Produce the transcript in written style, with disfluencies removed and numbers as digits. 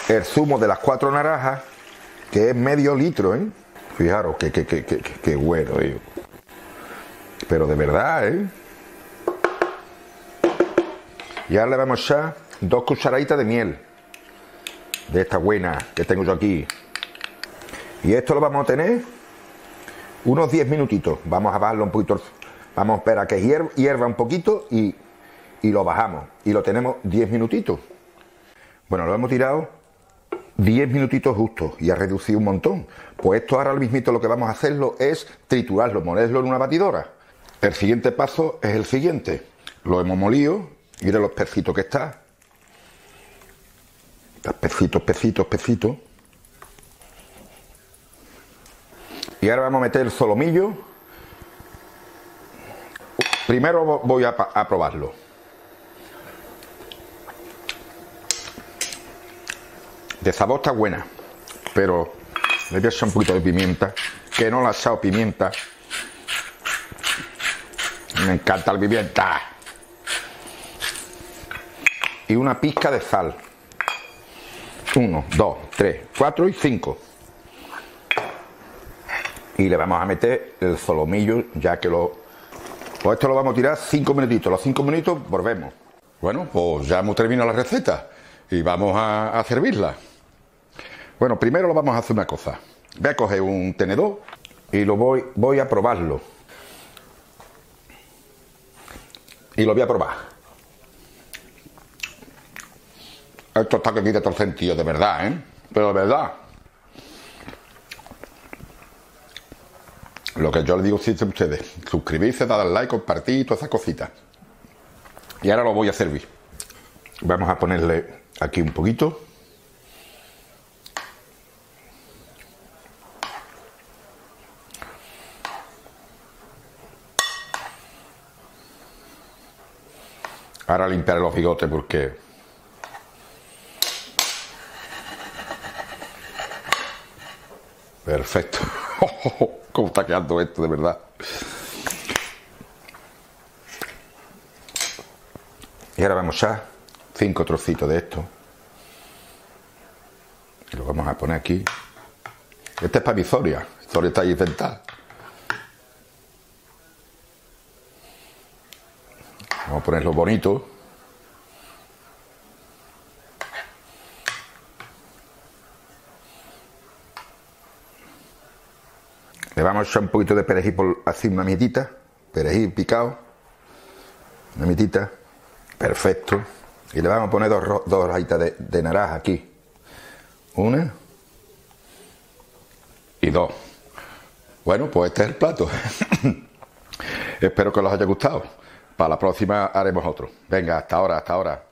el zumo de las 4 naranjas, que es medio litro, ¿eh? Fijaros que bueno, ¿eh? Pero de verdad, ¿eh? Y ahora le vamos a echar 2 cucharaditas de miel, de esta buena que tengo yo aquí. Y esto lo vamos a tener unos 10 minutitos. Vamos a bajarlo un poquito, vamos a esperar a que hierva un poquito y lo bajamos. Y lo tenemos 10 minutitos. Bueno, lo hemos tirado 10 minutitos justos y ha reducido un montón. Pues esto ahora mismito lo que vamos a hacerlo es triturarlo, molerlo en una batidora. El siguiente paso es el siguiente. Lo hemos molido, mire lo espesito que está. Está espesito. Y ahora vamos a meter el solomillo. Primero voy a probarlo. De sabor está buena, pero le voy a echar un poquito de pimienta, que no le he echado pimienta. Me encanta la pimienta. Y una pizca de sal. 1, 2, 3, 4 y 5. Y le vamos a meter el solomillo, ya que pues esto lo vamos a tirar 5 minutitos. Los 5 minutos volvemos. Bueno, pues ya hemos terminado la receta y vamos a servirla. Bueno, primero lo vamos a hacer una cosa. Voy a coger un tenedor y lo voy a probarlo. Y lo voy a probar. Esto está que tiene todo el sentido, de verdad, ¿eh? Pero de verdad. Lo que yo les digo siempre a ustedes, suscribirse, darle like, compartir y todas esas cositas. Y ahora lo voy a servir. Vamos a ponerle aquí un poquito. Ahora limpiaré los bigotes porque perfecto. ¿Cómo está quedando esto, de verdad? Y ahora vamos a 5 trocitos de esto. Y lo vamos a poner aquí. Este es para mi Zoria. Zoria está ahí inventada. Vamos a ponerlo bonito. Le vamos a echar un poquito de perejil por así, una mitita. Perejil picado. Una mitita. Perfecto. Y le vamos a poner dos rajitas de naranja aquí. 1 y 2. Bueno, pues este es el plato. Espero que os haya gustado. Para la próxima haremos otro. Venga, hasta ahora, hasta ahora.